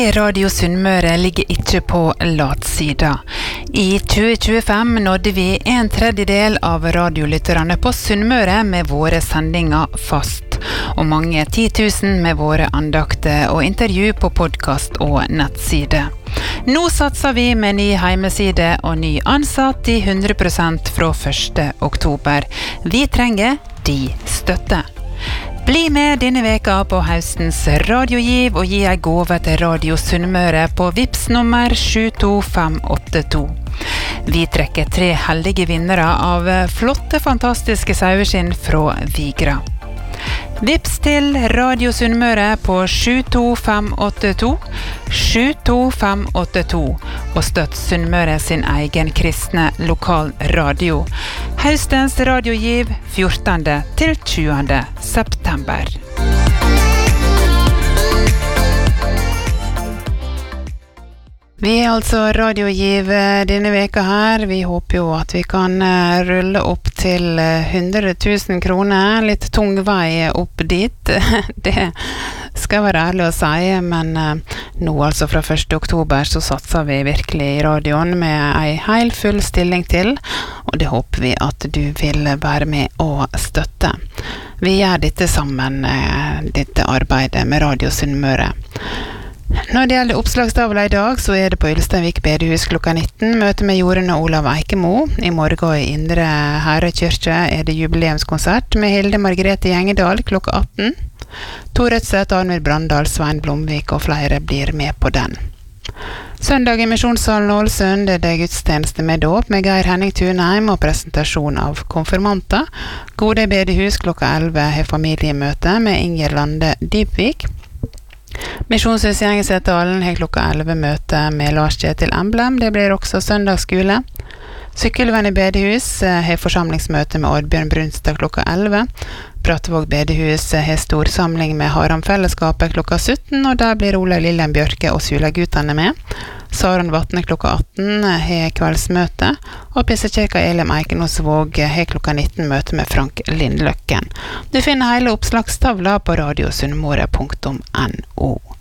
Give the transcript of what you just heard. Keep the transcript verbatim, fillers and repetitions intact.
Vi Radio Sunnmøre ligger ikke på latsida. I tjue tjuefem nådde vi en tredjedel av radiolytterne på Sunnmøre med våre sendinger fast, og mange titusen med våre andakter og intervju på podcast og nettside. Nå satser vi med ny heimeside og ny ansatt i hundre prosent fra første oktober. Vi trenger de støtte. Bli med denne veka på høstens radiogiv og gi ei gåve til Radio Sunnmøre på Vips nummer sju to fem åtte to. Vi trekker tre heldige vinnere av flotte, fantastiske saueskinn fra Vigra. Vips til Radio Sunnmøre på sju to fem åtte to, sju to fem åtte to, og støtt Sunnmøre sin egen kristne lokal radio. Høstens radiogiv fjortende til tjuende september. Vi er altså radiogiv denne veka her. Vi håper jo at vi kan rulle opp til hundre tusen kroner. Litt tung vei opp dit. Det skal være ærlig å si, men nå altså fra første oktober så satser vi virkelig i radioen med ei hel full stilling til, og det håper vi at du vil være med og støtte. Vi gjør dette sammen, dette arbeidet med Radio Sunnmøre. Når det gjelder oppslagstavla i dag, så er det på Ylsteinvik bedehus klokka nitten, møte med Jorunn og Olav Eikemo. I morgen i Indre Herrekirke er det jubileumskonsert med Hilde Margrethe Gjengedal klokka atten. Tor Rødseth, Arnvild Brandal, Svein Blomvik og flere blir med på den. Søndag i Misjonssalen Ålesund er det gudstjeneste med dåp med Geir Henning Tunheim og presentasjon av konfirmanter. Gode bedehus klokka elleve har familiemøte med Inger Lande Dybvik. Misjonshus i Engesetdalen har klokka elleve møte med Lars Kjetil Emblem. Det blir også søndagsskole. Sykkelvenn i bedehus har forsamlingsmøte med Oddbjørn Brunstad klokka elleve. Brattevåg bedehus har stor samling med Haramfellesskapet klokka sytten, og der blir Ola Lillen Bjørke og Sulaguttene med. Saron Vatne klokka atten har kveldsmøte, og Pissekirka Elim Eikenosvåg har klokka nitten møte med Frank Lindløkken. Du finner hele oppslagstavla på radiosunnmøre punktum no.